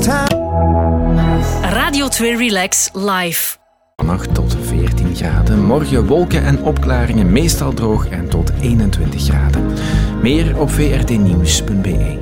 Radio 2 Relax live. Vannacht tot 14 graden. Morgen wolken en opklaringen, meestal droog en tot 21 graden. Meer op vrtnieuws.be.